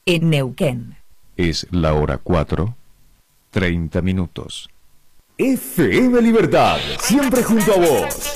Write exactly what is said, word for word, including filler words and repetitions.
en Neuquén. Es la hora cuatro, treinta minutos. F M Libertad, siempre junto a vos.